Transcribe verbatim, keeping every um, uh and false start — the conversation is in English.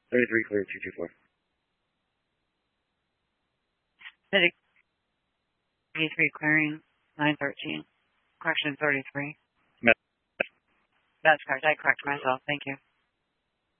thirty-three clear, two two four. thirty-three clearing, nine thirteen. Correction thirty-three. No. That's correct. I correct myself. Thank you.